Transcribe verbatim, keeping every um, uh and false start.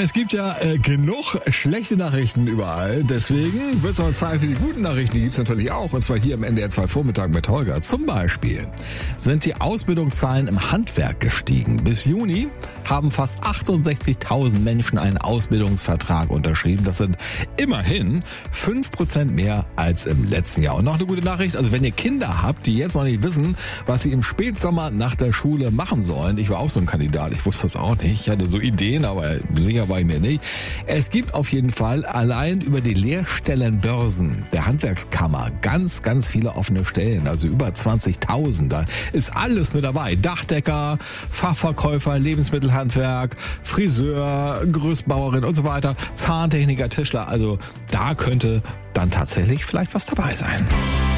Es gibt ja äh, genug schlechte Nachrichten überall, deswegen wird es noch Zeit für die guten Nachrichten, die gibt es natürlich auch, und zwar hier im N D R zwei Vormittag mit Holger. Zum Beispiel sind die Ausbildungszahlen im Handwerk gestiegen. Bis Juni haben fast achtundsechzigtausend Menschen einen Ausbildungsvertrag unterschrieben. Das sind immerhin fünf Prozent mehr als im letzten Jahr. Und noch eine gute Nachricht, also wenn ihr Kinder habt, die jetzt noch nicht wissen, was sie im Spätsommer nach der Schule machen sollen, ich war auch so ein Kandidat, ich wusste das auch nicht, ich hatte so Ideen, aber sicher war ich mir nicht. Es gibt auf jeden Fall allein über die Lehrstellenbörsen der Handwerkskammer ganz, ganz viele offene Stellen, also über zwanzigtausend. Da ist alles mit dabei. Dachdecker, Fachverkäufer, Lebensmittelhandwerk, Friseur, Gerüstbauerin und so weiter, Zahntechniker, Tischler. Also da könnte dann tatsächlich vielleicht was dabei sein.